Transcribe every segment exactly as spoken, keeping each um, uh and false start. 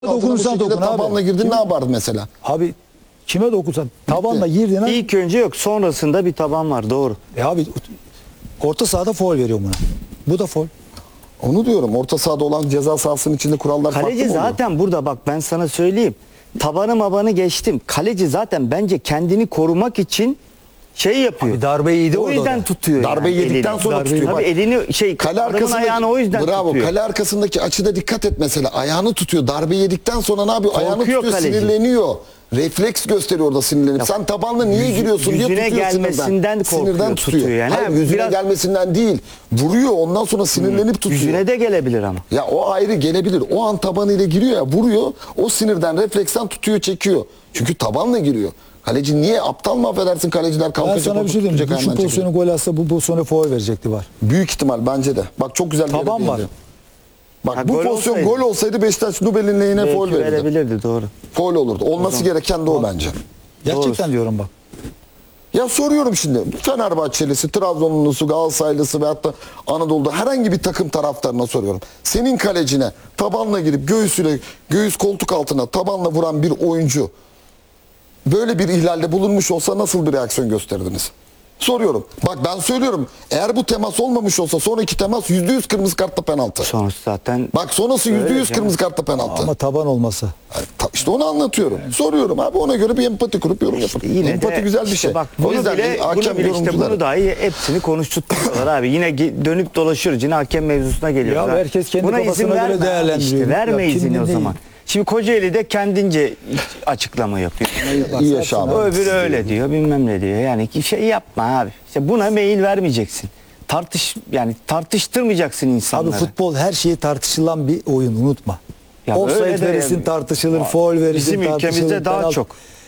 Dokunursan dokun abi. Tabanla girdin ne yapardın mesela? Abi kime dokunsan tabanla girdin ha. İlk önce yok, sonrasında bir taban var, doğru. E abi orta sahada faul veriyor buna. Bu da faul. Onu diyorum. Orta sahada olan ceza sahasının içinde kurallar farklı Kaleci mı oluyor? zaten burada, bak ben sana söyleyeyim. Tabanı mabanı geçtim. Kaleci zaten bence kendini korumak için şey yapıyor. Abi darbe yedi o orada yüzden da. tutuyor. Darbe yani yedikten elini. sonra Darbe- tutuyor. Tabii Bak, elini şey Kale adamın arkasındaki, ayağını o yüzden bravo, tutuyor. kale arkasındaki açıda dikkat et mesela. Ayağını tutuyor. Darbe yedikten sonra ne yapıyor? Ayağını Korkuyor tutuyor, kaleci. sinirleniyor. Refleks gösteriyor orada sinirlenip. Ya, Sen tabanla niye yüzü- giriyorsun diye yüzüne tutuyor gelmesinden sinirden. korkuyor, Sinirden tutuyor. tutuyor yani. Hayır, Ha, yüzüne biraz- gelmesinden değil. Vuruyor, ondan sonra sinirlenip tutuyor. Yüzüne de gelebilir ama. Ya o ayrı gelebilir. O an tabanıyla giriyor ya, vuruyor. O sinirden, refleksten tutuyor, çekiyor. Çünkü tabanla giriyor. Kaleci niye? Aptal mı affedersin kaleciler? Ben Kalkacak, sana bir şey diyeyim. tutacak, Şu ayağından çekecek. pozisyonu gol atsa bu pozisyonu faul verecekti var. Büyük ihtimal bence de. Bak çok güzel bir Taban yere var. değindi. Bak Ha, bu gol pozisyon olsaydı. gol olsaydı Beşiktaş Nubel'in lehine Belki faul verirdi. verebilirdi, doğru. Faul olurdu. Olması gereken de o bence. Gerçekten Doğrusu. diyorum bak. Ya soruyorum şimdi. Fenerbahçelisi, Trabzonlusu, Galatasaraylısı veyahut da Anadolu'da herhangi bir takım taraftarına soruyorum. Senin kalecine tabanla girip göğsüyle, göğüs koltuk altına tabanla vuran bir oyuncu böyle bir ihlalde bulunmuş olsa nasıl bir reaksiyon gösterdiniz? Soruyorum. Bak ben söylüyorum. Eğer bu temas olmamış olsa sonraki temas yüzde yüz kırmızı kartla penaltı. Sonrası zaten Bak sonrası yüzde yüz canım. kırmızı kartla penaltı. Ama taban olmasa. Ta- İşte onu anlatıyorum. Soruyorum abi, ona göre bir empati kurup yorum yapın. Yine Empati de güzel bir işte şey. Bak O bunu yüzden bile, hakem bunu bile işte yorumcuları- bunu dahi hepsini konuşturtuyorlar abi. Yine ge- dönüp dolaşıyoruz. Yine hakem mevzusuna geliyoruz. Ya ha. herkes kendi Buna kafasına izin göre verme abi değerlendiriyor. işte. Verme Ya kim izini ne o değil. zaman. Şimdi Kocaeli de kendince açıklama yapıyor. İyi yaşa abi. Öbürü öyle diyor, bilmem ne diyor. Yani ki şey yapma abi. İşte buna mail vermeyeceksin. Tartış yani tartıştırmayacaksın insanları. Abi futbol her şeyi tartışılan bir oyun, unutma. Ya öyle Offside de verirsin yani. tartışılır, Aa, faul verirsin bizim tartışılır. ülkemizde daha penaltı. çok.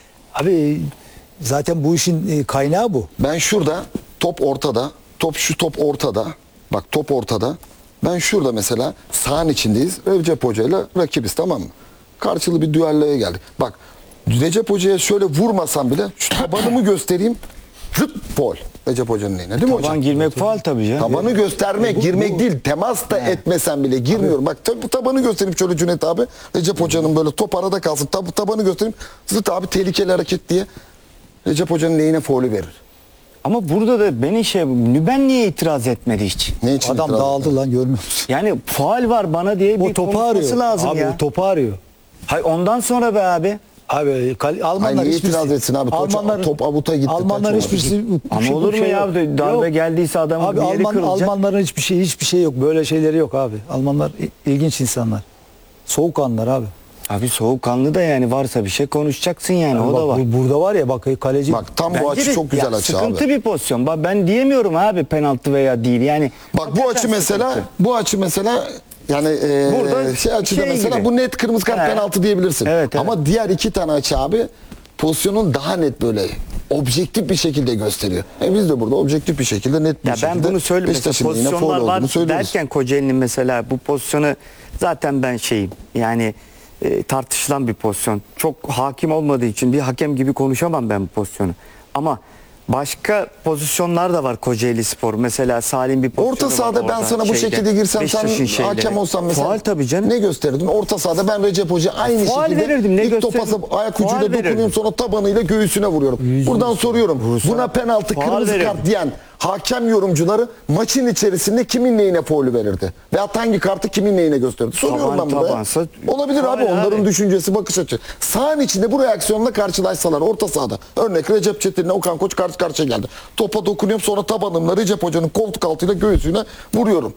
Abi zaten bu işin e, kaynağı bu. Ben şurada top ortada. Top şu top ortada. Bak top ortada. Ben şurada mesela sahanın içindeyiz. Recep Hoca ile rakibiz, tamam mı? Karşılıklı bir düelloya geldik. Bak Recep Hoca'ya şöyle vurmasam bile şu tabanımı göstereyim. Rıt faul. Recep Hoca'nın eline değil mi hocam? Taban girmek faul tabii canım. Tabanı göstermek, girmek değil. Temas da etmesen bile girmiyorum. Bak tab- tabanı göstereyim şöyle Cüneyt abi. Recep Hoca'nın böyle top arada kalsın. Tab tabanı göstereyim. Zıt abi tehlikeli hareket diye Recep Hoca'nın lehine faulü verir. Ama burada da beni şey, Nüben niye itiraz etmedi hiç? Ne için Adam itiraz dağıldı ediyor? lan, görmüyor musun? Yani faul var bana diye O bir topu konuşması arıyor. lazım Abi ya. o topu arıyor. Hayır, ondan sonra be abi. Abi kal- Almanlar Hayır, niye hiçbirisi- itiraz etsin abi? Toça- top avuta gitti, Almanlar taç hiçbirisi bu Ama şey- bu olur mu şey ya? yok. Darbe Yok. geldiyse adamın Abi bir yeri Alman, kırılacak. Almanların hiçbir şey hiçbir şey yok. Böyle şeyleri yok abi. Almanlar i- ilginç insanlar. Soğukkanlılar abi. Abi soğukkanlı da yani, varsa bir şey konuşacaksın yani, Yani o bak, da var. bu- burada var ya bak kaleci. Bak tam bu Bence açı de- çok güzel ya açı sıkıntı abi. bir pozisyon. Bak ben diyemiyorum abi penaltı veya değil. Yani Bak bu açı mesela, sıkıntı. bu açı mesela yani e, Burada şey açıda şey mesela gibi. bu net kırmızı kart He. penaltı diyebilirsin. Evet, evet. Ama diğer iki tane açı abi pozisyonun daha net böyle objektif bir şekilde gösteriyor. E biz de burada objektif bir şekilde net bir ya şekilde ben bunu söyleyeyim, mesela Beşiktaş'ın yine faul pozisyonlar var olduğunu söylüyoruz. derken Kocaeli'nin mesela bu pozisyonu zaten ben şeyim yani e, tartışılan bir pozisyon. Çok hakim olmadığı için bir hakem gibi konuşamam ben bu pozisyonu. Ama başka pozisyonlar da var Kocaeli Spor. Mesela Salim bir pozisyonu Orta var sahada ben orada, sana bu şeyde, şekilde girsem Beşiktaş'ın sen şeyleri. hakem olsan mesela Faul tabii canım. ne gösterirdin? Orta sahada ben Recep Hoca aynı Faul şekilde verirdim, ne ilk topa gösterirdim? ayak Faul ucuyla dokunuyorum, verirdim. sonra tabanıyla göğsüne vuruyorum. Buradan soruyorum. Vursa- Buna penaltı, Faul kırmızı verirdim. kart diyen hakem yorumcuları maçın içerisinde kimin neyine faulü verirdi? Veyahut hangi kartı kimin neyine gösterirdi? Soruyorum Taban ben buraya. tabansa Olabilir faul abi, onların abi. düşüncesi, bakış açısı. Sahanın içinde bu reaksiyonla karşılaşsalar orta sahada. Örnek Recep Çetin'le Okan Koç karşı karşıya geldi. Topa dokunuyorum, sonra tabanımla Recep Hoca'nın koltuk altıyla göğsüne vuruyorum.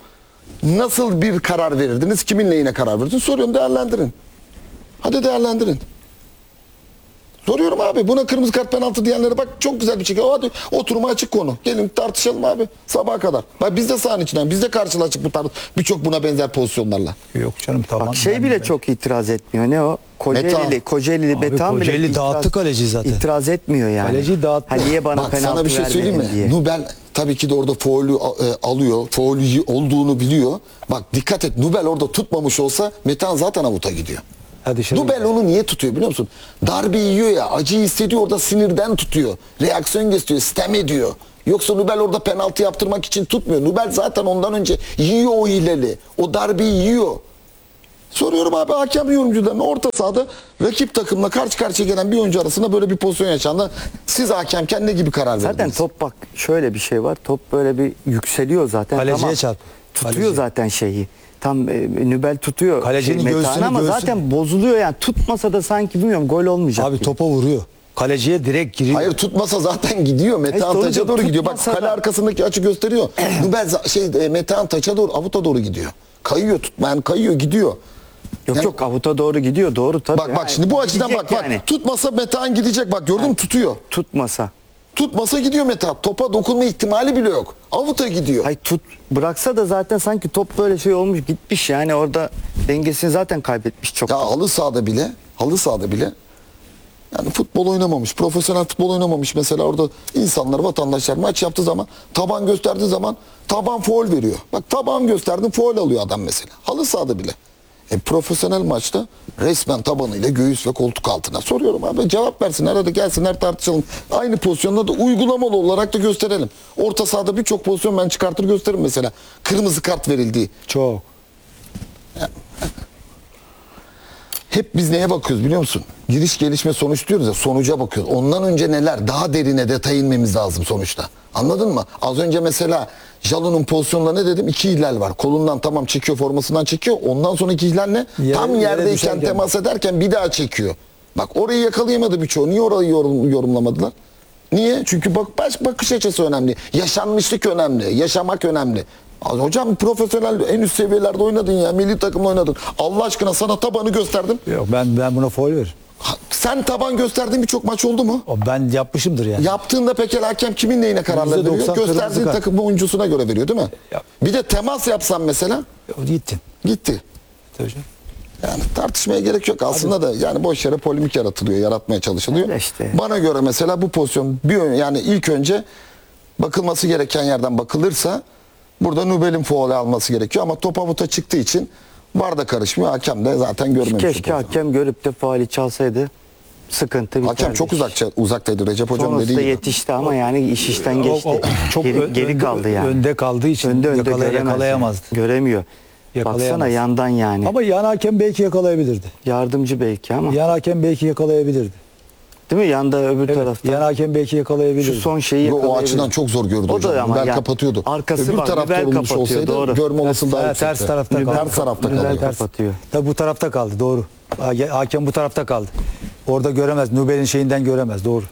Nasıl bir karar verirdiniz? Kimin lehine karar verirdiniz? Soruyorum, değerlendirin. Hadi değerlendirin. Soruyorum abi. Buna kırmızı kart penaltı diyenlere bak, çok güzel bir şekilde. Hadi oturuma açık konu. Gelin tartışalım abi sabaha kadar. Bak biz de sahanın içinden. Biz de karşılaştık bu tarz birçok buna benzer pozisyonlarla. Yok canım tamam. Bak şey Ben- bile ben- çok itiraz etmiyor. Ne o? Kocaeli'li, Metehan. Kocaeli'li Abi Betan bile Kocaeli itiraz- dağıttı kaleciyi zaten. İtiraz etmiyor yani. Kaleciyi dağıttı. Ha, niye bana Bak penaltı sana bir şey söyleyeyim mi? vermedin diye. Nubel tabii ki de orada faulü e, alıyor. Faulü olduğunu biliyor. Bak dikkat et, Nubel orada tutmamış olsa Metehan zaten avuta gidiyor. Hadi dışarı Nubel gidelim. onu niye tutuyor biliyor musun? Darbe yiyor ya, acıyı hissediyor, orada sinirden tutuyor. Reaksiyon gösteriyor, sitem ediyor. Yoksa Nubel orada penaltı yaptırmak için tutmuyor. Nubel zaten ondan önce yiyor o hileli. O darbeyi yiyor. Soruyorum abi hakem yorumcularına, orta sahada rakip takımla karşı karşıya gelen bir oyuncu arasında böyle bir pozisyon yaşandı. Siz hakemken ne gibi karar verdiniz? Zaten top bak şöyle bir şey var. Top böyle bir yükseliyor zaten. Kaleciye Tamam. çarp. Tutuyor Kaleci. zaten şeyi. Tam e, Nübel tutuyor. Kalecinin şey, Metehan'ı göğsünü- ama göğsünü- zaten bozuluyor yani. Tutmasa da sanki bilmiyorum gol olmayacak. Abi gibi. topa vuruyor. Kaleciye direkt giriyor. Hayır, tutmasa zaten gidiyor. Metehan İşte onu taça diyorum, doğru gidiyor. Bak tutmasa kale da- arkasındaki açı gösteriyor. Nubel za- şey e, Metehan taça doğru, avuta doğru gidiyor. Kayıyor, tutma yani kayıyor, gidiyor. Yok Yani- yok avuta doğru gidiyor. Doğru tabii. Bak bak Yani şimdi bu açıdan bak gidecek bak. yani. Tutmasa Metehan gidecek, bak gördün mü, tutuyor. Tutmasa. Tutmasa gidiyor Metehan. Topa dokunma ihtimali bile yok. Avuta gidiyor. Hay tut bıraksa da zaten sanki top böyle şey olmuş gitmiş yani orada dengesini zaten kaybetmiş çok. Ya halı sahada bile, halı sahada bile yani futbol oynamamış, profesyonel futbol oynamamış mesela, orada insanlar, vatandaşlar maç yaptığı zaman, taban gösterdiği zaman taban faul veriyor. Bak taban gösterdin, faul alıyor adam mesela. Halı sahada bile. E, profesyonel maçta resmen tabanıyla göğüs ve koltuk altına. Soruyorum abi, cevap versin, arada gelsinler tartışalım. Aynı pozisyonda da uygulamalı olarak da gösterelim. Orta sahada birçok pozisyon ben çıkartır gösteririm mesela. Kırmızı kart verildiği. Çok. Hep biz neye bakıyoruz biliyor musun? Giriş, gelişme, sonuç diyoruz ya, sonuca bakıyoruz. Ondan önce neler? Daha derine, detay inmemiz lazım sonuçta. Anladın mı? Az önce mesela Jalon'un pozisyonunda ne dedim? İki ihlal var. Kolundan tamam çekiyor, formasından çekiyor. Ondan sonraki ihlal ne? Yere- Tam yere yerdeyken düşerken. temas ederken bir daha çekiyor. Bak orayı yakalayamadı birçoğu. Niye orayı yorum, yorumlamadılar? Niye? Çünkü bak baş, bakış açısı önemli. Yaşanmışlık önemli. Yaşamak önemli. Az hocam profesyonel en üst seviyelerde oynadın ya. Milli takımda oynadın. Allah aşkına sana tabanı gösterdim. Yok, ben ben buna faul veririm. Ha, sen taban gösterdiğin birçok maç oldu mu? O ben yapmışımdır yani. Yaptığında peki hakem kimin neyine kararlar yüzde veriyor? doksan kırmızı Gösterdiğin kart. takımın oyuncusuna göre veriyor değil mi? Yap. Bir de temas yapsan mesela Gittin. gitti. Tabii canım. Yani tartışmaya gerek yok aslında da, yani boş yere polemik yaratılıyor, yaratmaya çalışılıyor. Öyle işte. Bana göre mesela bu pozisyon bir ön- yani ilk önce bakılması gereken yerden bakılırsa burada Nubel'in faul alması gerekiyor ama top avuta çıktığı için var da karışmıyor. Hakem de zaten görmemiş. o Keşke pozisyonu. hakem görüp de faali çalsaydı sıkıntı biterdi. Hakem çok uzakça, uzaktaydı Recep hocam Sonrasında dediği gibi. yetişti ama yani iş işten geçti. O- o çok geri, ö- geri önde- kaldı yani. önde kaldığı için önde önde yakala- göremez yakalayamazdı. yani. Göremiyor. Yakalayamaz. Baksana yandan yani. Ama yan hakem belki yakalayabilirdi. Yardımcı belki ama. Yan hakem belki yakalayabilirdi. Değil mi? Yanda öbür Evet, tarafta. yan hakem belki yakalayabilirdi. Şu son şeyi Yo, o yakalayabilir. açıdan çok zor gördü O da hocam. ama Nubel yani kapatıyordu. arkası Öbür var, tarafta Nubel olmuş kapatıyor, olsaydı doğru. görme olasılığı daha Ha, yüksekti. ters tarafta Nubel- kaldı. Ters tarafta Nubel kalıyor. ters- kapatıyor. Tabii bu tarafta kaldı, doğru. Ha- Hakem bu tarafta kaldı. Orada göremez. Nubel'in şeyinden göremez, doğru.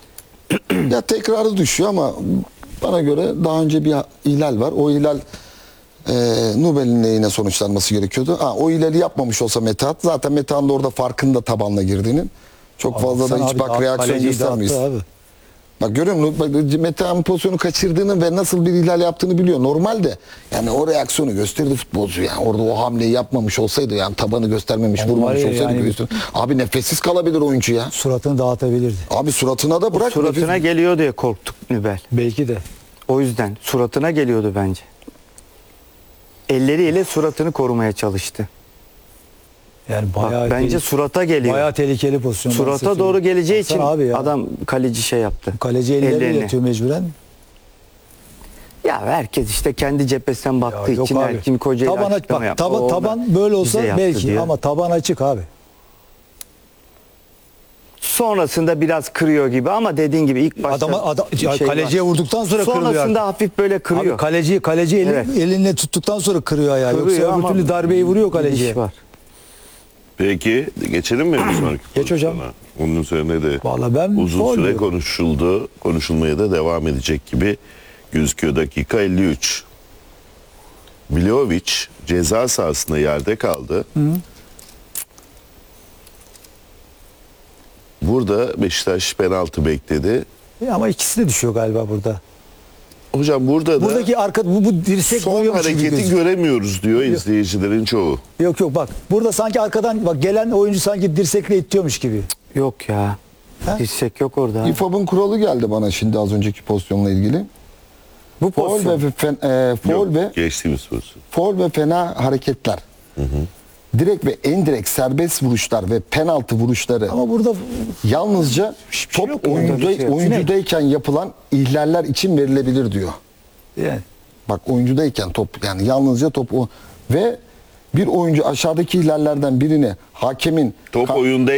Ya tekrarı düşüyor ama bana göre daha önce bir ihlal var. O ihlal e, Nubel'in lehine sonuçlanması gerekiyordu. Ha, o ihlali yapmamış olsa Metehan, zaten Metehan da orada farkında tabanla girdiğinin. Çok Ama fazla da baksana hiç abi, bak daha reaksiyon kaleciyi göstermeyiz. dağıttı abi. Bak görüyor musun? Bak, Metehan pozisyonu kaçırdığını ve nasıl bir ihlal yaptığını biliyor. Normalde yani o reaksiyonu gösterdi futbolcu yani. Orada o hamleyi yapmamış olsaydı, yani tabanı göstermemiş, Ama vurmamış var ya olsaydı yani- göğsüne- abi nefessiz kalabilir oyuncu ya. Suratını dağıtabilirdi. Abi suratına da bırak. Suratına nefes- geliyor diye korktuk Nübel. Belki de. O yüzden suratına geliyordu bence. Elleriyle suratını korumaya çalıştı. Yani Bak, bayağı bence tehlikeli- surata geliyor. bayağı tehlikeli pozisyon. Ben size Surata söyleyeyim. doğru geleceği Baksana için abi ya. adam kaleci şey yaptı. Kaleci elleri Ellerini. yatıyor mecburen. Ya herkes işte kendi cephesinden baktığı Ya yok için abi. Erkin Kocaeli Taban, aç, açıklama bak, yaptı. taban, O ona taban böyle olsa bize yaptı belki diyor. ama taban açık abi. Sonrasında biraz kırıyor gibi ama dediğin gibi ilk başta Adama, adam, bir ya şey kaleciye var. vurduktan sonra kırılıyor. Sonrasında artık. hafif böyle kırıyor. Abi kaleci kaleci eli, Evet. elinle tuttuktan sonra kırıyor ayağı. Kırıyor Yoksa öbür ama türlü darbeyi vuruyor bir kaleciye. iş var. Peki geçelim mi bir sonraki Geç hocam. pozisyona? Onun üzerine de Vallahi ben uzun faul süre diyorum. konuşuldu. Konuşulmaya da devam edecek gibi gözüküyor. Dakika elli üç. Vlahovic ceza sahasında yerde kaldı. Burada Beşiktaş penaltı bekledi. Ya ama ikisi de düşüyor galiba burada. Hocam burada da Buradaki arka bu, bu dirsek son vuruyormuş gibi hareketi gözüküyor. göremiyoruz diyor izleyicilerin çoğu. Yok yok bak. Burada sanki arkadan bak gelen oyuncu sanki dirsekle itiyormuş gibi. Yok ya. Ha? Dirsek yok orada. İFAB'ın kuralı geldi bana şimdi az önceki pozisyonla ilgili. Bu Foul pozisyon. ve fen, e, foul Yok, ve geçtiğimiz pozisyon. foul ve fena hareketler. Direkt ve endirekt serbest vuruşlar ve penaltı vuruşları Ama burada yalnızca Hiçbir şey top yok orada, oyuncuda, bir şey yok. oyuncudayken yapılan ihlaller için verilebilir diyor. yani Bak oyuncudayken top, yani yalnızca top o ve bir oyuncu aşağıdaki ihlallerden birini hakemin Top ka- oyunda